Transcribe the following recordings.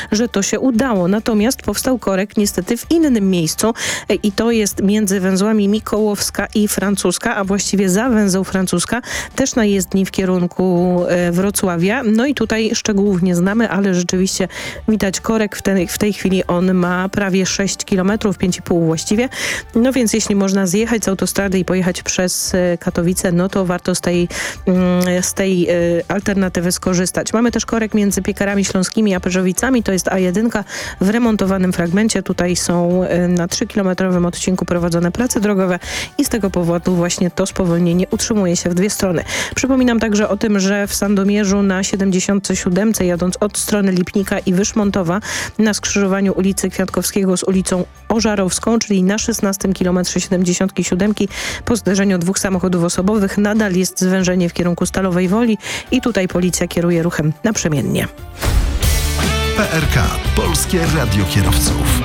że to się udało. Natomiast powstał korek niestety w innym miejscu i to jest między węzłami Mikołowska i Francuska, a właściwie za węzeł Francuska, też na jezdni w kierunku Wrocławia. No i tutaj szczegółów nie znamy, ale rzeczywiście widać korek. W tej chwili on ma prawie 6 km, 5,5 właściwie. No więc jeśli można zjechać z autostrady i pojechać przez Katowice, no to warto z tej alternatywy skorzystać. Mamy też korek między Piekarami Śląskimi a Pyrzowicami. To jest A1 w remontowanym fragmencie. Tutaj są na 3-kilometrowym odcinku prowadzone prace drogowe i z tego powodu właśnie to spowolnienie utrzymuje się w dwie strony. Przypominam także o tym, że w Sandomierzu na 77 jadąc od strony Lipnika i Wyszmontowa na skrzyżowaniu ulicy Kwiatkowskiego z ulicą Ożarowską, czyli na 16 kilometrze 77 po zderzeniu dwóch samochodów osobowych nadal jest zwężenie w kierunku Stalowej Woli i tutaj policja kieruje ruchem naprzemiennie. PRK. Polskie Radio Kierowców.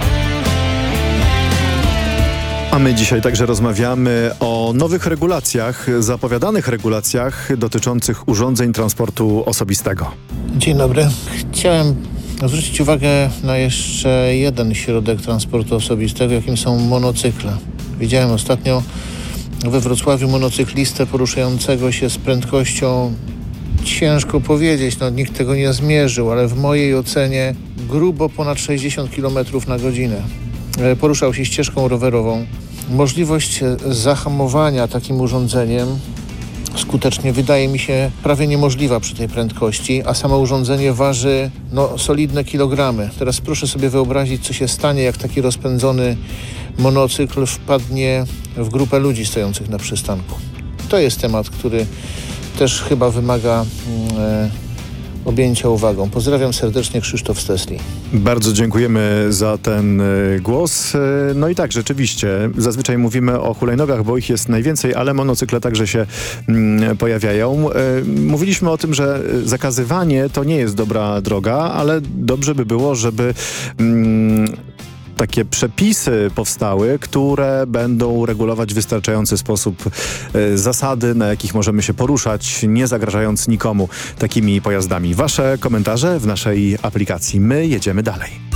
A my dzisiaj także rozmawiamy o nowych regulacjach, zapowiadanych regulacjach dotyczących urządzeń transportu osobistego. Dzień dobry. Chciałem zwrócić uwagę na jeszcze jeden środek transportu osobistego, jakim są monocykle. Widziałem ostatnio we Wrocławiu monocyklistę poruszającego się z prędkością, ciężko powiedzieć, nikt tego nie zmierzył, ale w mojej ocenie grubo ponad 60 km na godzinę. Poruszał się ścieżką rowerową. Możliwość zahamowania takim urządzeniem skutecznie wydaje mi się prawie niemożliwa przy tej prędkości, a samo urządzenie waży solidne kilogramy. Teraz proszę sobie wyobrazić, co się stanie, jak taki rozpędzony monocykl wpadnie w grupę ludzi stojących na przystanku. To jest temat, który też chyba wymaga objęcia uwagą. Pozdrawiam serdecznie, Krzysztof Stesli. Bardzo dziękujemy za ten głos. No i tak, rzeczywiście, zazwyczaj mówimy o hulajnogach, bo ich jest najwięcej, ale monocykle także się pojawiają. Mówiliśmy o tym, że zakazywanie to nie jest dobra droga, ale dobrze by było, żeby takie przepisy powstały, które będą regulować w wystarczający sposób zasady, na jakich możemy się poruszać, nie zagrażając nikomu takimi pojazdami. Wasze komentarze w naszej aplikacji. My jedziemy dalej.